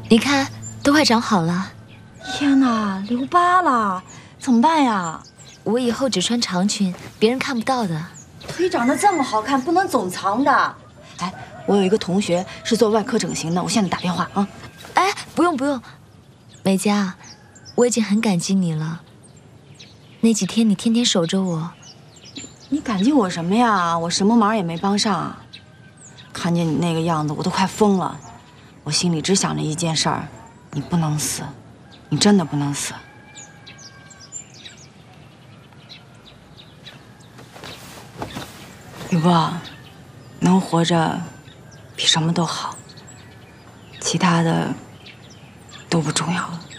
你看，都快长好了。 天哪，留疤了，怎么办呀？ 我以后只穿长裙，别人看不到的。 腿长得这么好看，不能总藏的。哎，我有一个同学是做外科整形的，我现在打电话啊。 哎，不用不用，美嘉，我已经很感激你了。那几天你天天守着我。 你感激我什么呀？我什么忙也没帮上。看见你那个样子，我都快疯了。我心里只想着一件事儿：你不能死，你真的不能死。雨波，能活着比什么都好，其他的都不重要了。